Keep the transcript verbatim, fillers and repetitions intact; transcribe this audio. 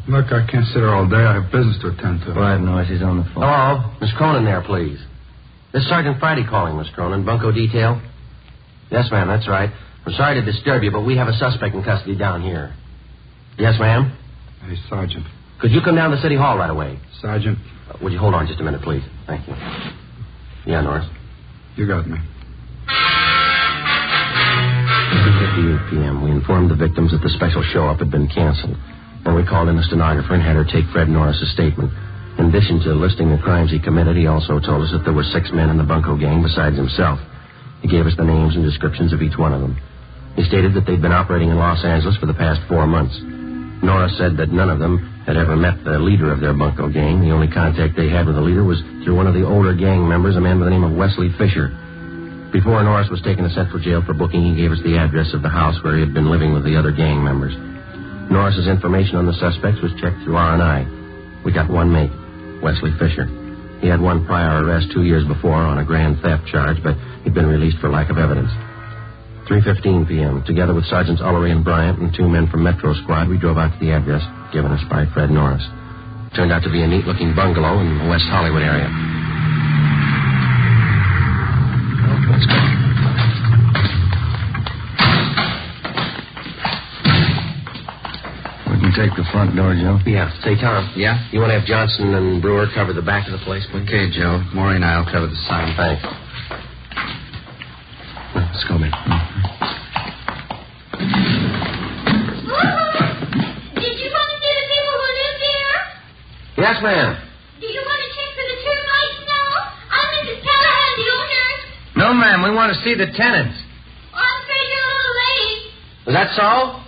Look, I can't sit here all day. I have business to attend to. Quiet, Norris. He's on the phone. Hello? Miss Cronin there, please. This is Sergeant Friday calling, Miss Cronin. Bunco Detail? Yes, ma'am, that's right. I'm sorry to disturb you, but we have a suspect in custody down here. Yes, ma'am? Hey, Sergeant. Could you come down to City Hall right away? Sergeant. Uh, would you hold on just a minute, please? Thank you. Yeah, Norris? You got me. two fifty-eight p.m. We informed the victims that the special show-up had been canceled. Then we called in a stenographer and had her take Fred Norris's statement. In addition to listing the crimes he committed, he also told us that there were six men in the Bunco gang besides himself. He gave us the names and descriptions of each one of them. He stated that they'd been operating in Los Angeles for the past four months. Norris said that none of them had ever met the leader of their Bunco gang. The only contact they had with the leader was through one of the older gang members, a man by the name of Wesley Fisher. Before Norris was taken to Central Jail for booking, he gave us the address of the house where he had been living with the other gang members. Norris's information on the suspects was checked through R and I. We got one mate, Wesley Fisher. He had one prior arrest two years before on a grand theft charge, but he'd been released for lack of evidence. three fifteen p.m., together with Sergeants Ullery and Bryant and two men from Metro Squad, we drove out to the address given us by Fred Norris. It turned out to be a neat-looking bungalow in the West Hollywood area. Let's go. We can take the front door, Joe. Yeah. Say, Tom. Yeah? You want to have Johnson and Brewer cover the back of the place, please? Okay, Joe. Maury and I'll cover the sign. Thanks. Let's go, man. Mm-hmm. Did you want to see the people who live here? Yes, ma'am. Do you want to check for the termites now? I'm Missus Callahan, the owner. No, ma'am. We want to see the tenants. Oh, I'm afraid you're a little late. Is that so?